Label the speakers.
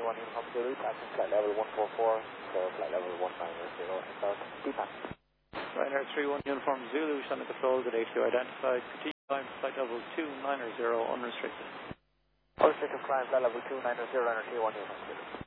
Speaker 1: 1 Uniform Zulu, passing flight level 144, clear flight level 190, inside DPAS.
Speaker 2: Ryanair 31 Uniform Zulu, showing the controls at HQ identified. Continue climb flight level 290, unrestricted.
Speaker 1: Unrestricted climb flight level 290, Ryanair 31 Uniform Zulu.